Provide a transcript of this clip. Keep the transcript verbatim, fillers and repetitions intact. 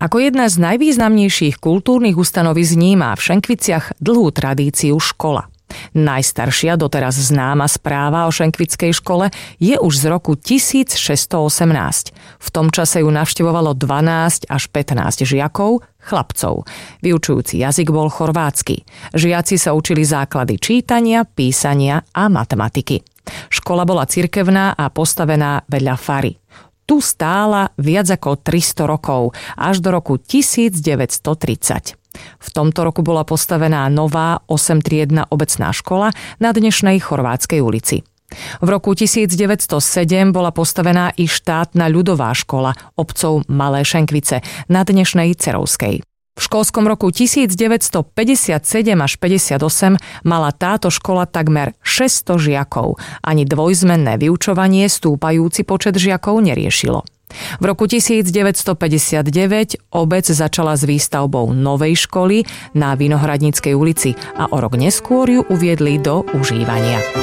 Ako jedna z najvýznamnejších kultúrnych ustanovizní má v Šenkviciach dlhú tradíciu škola. Najstaršia doteraz známa správa o šenkvickej škole je už z roku tisícšesťstoosemnásť. V tom čase ju navštevovalo dvanásť až pätnásť žiakov, chlapcov. Vyučujúci jazyk bol chorvátsky. Žiaci sa učili základy čítania, písania a matematiky. Škola bola cirkevná a postavená vedľa fary. Tu stála viac ako tristo rokov, až do roku tisícdeväťstotridsať. V tomto roku bola postavená nová osemtriedna obecná škola na dnešnej Chorvátskej ulici. V roku tisícdeväťstosedem bola postavená i štátna ľudová škola obcov Malé Šenkvice na dnešnej Cerovskej. V školskom roku tisícdeväťstopäťdesiatsedem až päťdesiatosem mala táto škola takmer šesťsto žiakov. Ani dvojzmenné vyučovanie stúpajúci počet žiakov neriešilo. V roku tisícdeväťstopäťdesiatdeväť obec začala s výstavbou novej školy na Vinohradníckej ulici a o rok neskôr ju uviedli do užívania.